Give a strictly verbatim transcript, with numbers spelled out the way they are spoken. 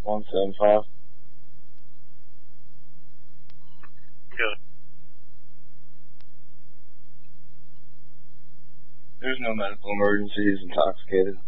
one seven five. Good. There's no medical emergency. He's intoxicated.